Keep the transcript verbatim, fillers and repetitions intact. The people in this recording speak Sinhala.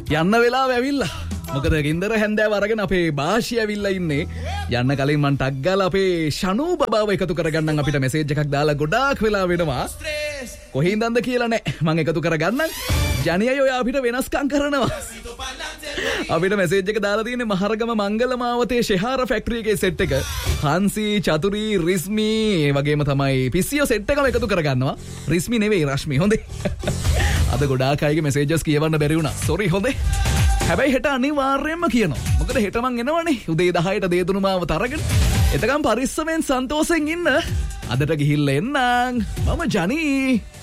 යන්න වෙලාව ඇවිල්ලා. මොකද ගින්දර හැන්දෑව අරගෙන අපේ භාෂි ඇවිල්ලා ඉන්නේ. යන්න කලින් මං ටක් ගාලා අපේ ෂනු බබාව එකතු කරගන්නම්. අපිට මෙසේජ් එකක් දාලා ගොඩාක් වෙලා වෙනවා. කොහින්දන්ද කියලා නෑ. මං එකතු කරගන්නම්. ජනියයි ඔය අපිට වෙනස්කම් කරනවා. අපිට මෙසේජ් එක දාලා තියෙන්නේ මහරගම මංගල මාවතේ ෂෙහාර ෆැක්ටරි එකේ සෙට් එක. හන්සි, චතුරි, රිස්මි, ඒ වගේම තමයි පිස්සියෝ සෙට් එකම එකතු කරගන්නවා. රිස්මි නෙවෙයි රශ්මි. හොඳේ. අද ගොඩාක් අයගේ මෙසේජස් කියවන්න බැරි වුණා. සෝරි හොඳේ. හැබැයි හෙට අනිවාර්යයෙන්ම කියනවා. මොකද හෙට මං එනවනේ උදේ දහයට දේදුණු මාවත අරගෙන. එතකම් පරිස්සමෙන් සන්තෝෂෙන් ඉන්න. අදට ගිහිල්ලා එන්නම්. මම ජනී.